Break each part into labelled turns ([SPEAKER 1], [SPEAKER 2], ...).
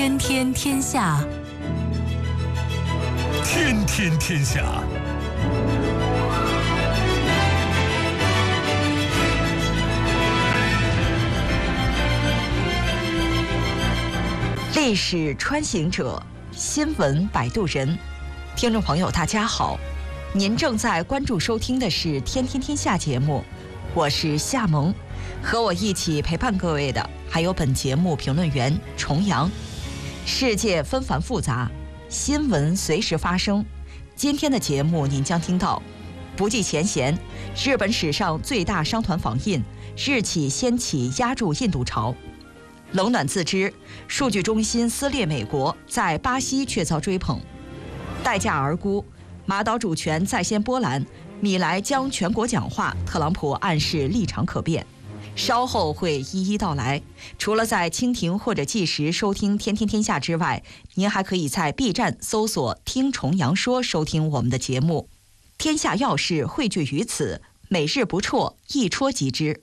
[SPEAKER 1] 天天天下，
[SPEAKER 2] 天天天下。
[SPEAKER 3] 历史穿行者，新闻摆渡人。听众朋友大家好，您正在关注收听的是天天天下节目，我是夏萌，和我一起陪伴各位的还有本节目评论员重阳。世界纷繁复杂，新闻随时发生。今天的节目您将听到，不计前嫌，日本史上最大商团访印，日企掀起压住印度潮。冷暖自知，数据中心撕裂美国，在巴西却遭追捧。待价而沽，马岛主权再掀波澜，米莱将全国讲话，特朗普暗示立场可变。稍后会一一道来。除了在蜻蜓或者计时收听天天天下之外，您还可以在 B 站搜索听重阳说收听我们的节目。天下要事汇聚于此，每日不辍，一戳即知。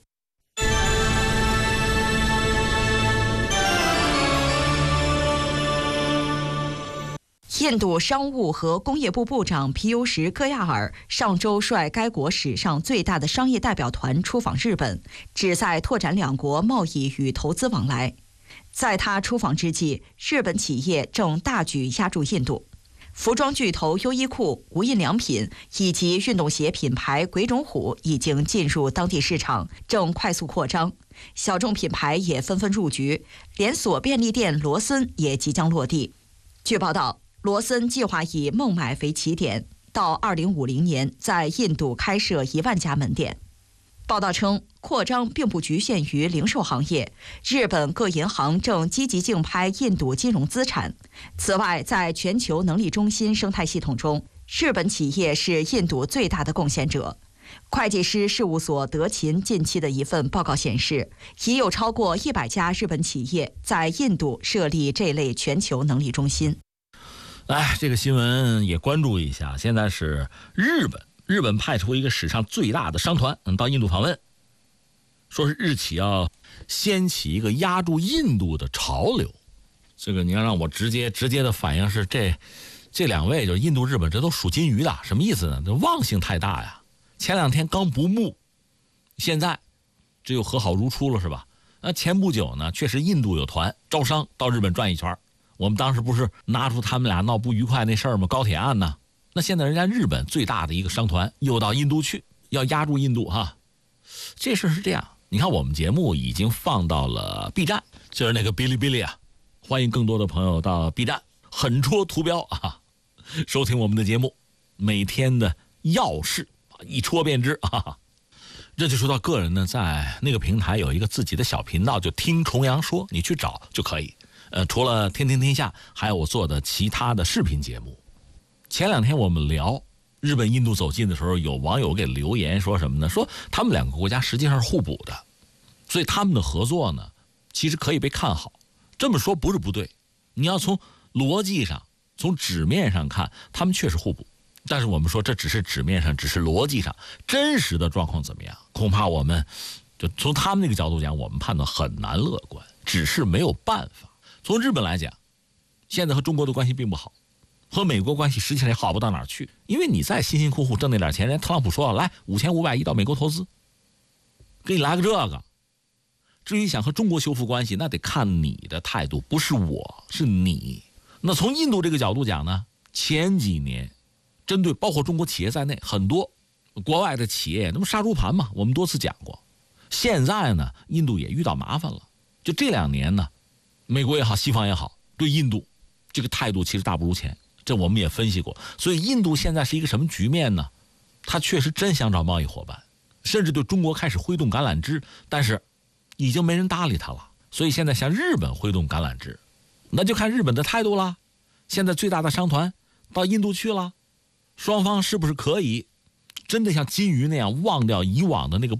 [SPEAKER 3] 印度商务和工业部部长皮尤什·戈亚尔上周率该国史上最大的商业代表团出访日本，旨在拓展两国贸易与投资往来。在他出访之际，日本企业正大举压住印度。服装巨头优衣库、无印良品以及运动鞋品牌鬼冢虎已经进入当地市场，正快速扩张。小众品牌也纷纷入局，连锁便利店罗森也即将落地。据报道，罗森计划以孟买为起点，到2050年在印度开设1万家门店。报道称，扩张并不局限于零售行业，日本各银行正积极竞拍印度金融资产。此外，在全球能力中心生态系统中，日本企业是印度最大的贡献者。会计师事务所德勤近期的一份报告显示，已有超过100家日本企业在印度设立这类全球能力中心。
[SPEAKER 2] 这个新闻也关注一下。现在是日本派出一个史上最大的商团到印度访问，说是日企要掀起一个压住印度的潮流。这个你要让我直接的反应是，这两位就是印度日本，这都属金鱼的，什么意思呢？这忘性太大呀！前2天刚不睦，现在这又和好如初了，是吧？那前不久呢，确实印度有团招商到日本转一圈。我们当时不是拿出他们俩闹不愉快那事儿吗？高铁案呢？那现在人家日本最大的一个商团又到印度去，要压住印度哈。这事是这样，你看我们节目已经放到了 B 站，就是那个哔哩哔哩啊，欢迎更多的朋友到 B 站狠戳图标啊，收听我们的节目，每天的要事一戳便知啊。这就说到个人呢，在那个平台有一个自己的小频道，就听重阳说，你去找就可以。除了天天天下，还有我做的其他的视频节目。前2天我们聊日本印度走近的时候，有网友给留言说什么呢？说他们2个国家实际上是互补的，所以他们的合作呢，其实可以被看好。这么说不是不对，你要从逻辑上、从纸面上看，他们确实互补。但是我们说这只是纸面上，只是逻辑上，真实的状况怎么样？恐怕我们就从他们那个角度讲，我们判断很难乐观，只是没有办法。从日本来讲，现在和中国的关系并不好，和美国关系实际上也好不到哪儿去。因为你再辛辛苦苦挣那点钱，人家特朗普说来5500亿到美国投资，给你来个这个。至于想和中国修复关系，那得看你的态度，不是我，是你。那从印度这个角度讲呢，前几年针对包括中国企业在内很多国外的企业，那么杀猪盘嘛，我们多次讲过。现在呢，印度也遇到麻烦了，就这2年呢，美国也好，西方也好，对印度这个态度其实大不如前，这我们也分析过。所以印度现在是一个什么局面呢？他确实真想找贸易伙伴，甚至对中国开始挥动橄榄枝，但是已经没人搭理他了。所以现在向日本挥动橄榄枝，那就看日本的态度了。现在最大的商团到印度去了，双方是不是可以真的像金鱼那样忘掉以往的那个